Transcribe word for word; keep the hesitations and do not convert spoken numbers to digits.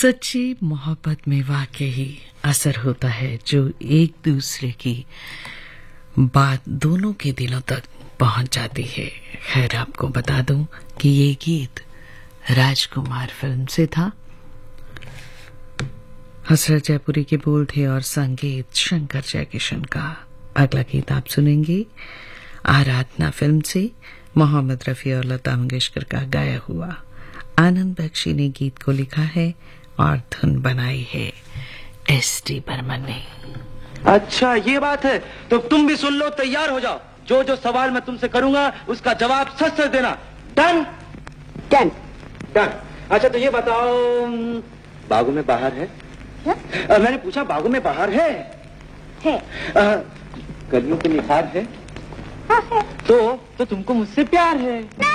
सच्ची मोहब्बत में वाकई असर होता है जो एक दूसरे की बात दोनों के दिलों तक पहुंच जाती है। खैर आपको बता दूं कि ये गीत राजकुमार फिल्म से था। हसरत जयपुरी के बोल थे और संगीत शंकर जयकिशन का। अगला गीत आप सुनेंगे आराधना फिल्म से, मोहम्मद रफी और लता मंगेशकर का गाया हुआ। आनंद बख्शी ने गीत को लिखा है और धुन बनाई है एस डी बर्मन ने। अच्छा ये बात है, तो तुम भी सुन लो, तैयार हो जाओ। जो जो सवाल मैं तुमसे करूंगा उसका जवाब सच सच देना। Done done done. अच्छा तो ये बताओ, बागों में बाहर है? आ, मैंने पूछा बागों में बाहर है? है। कलियों के निखार है? हाँ है। तो तो तुमको मुझसे प्यार है?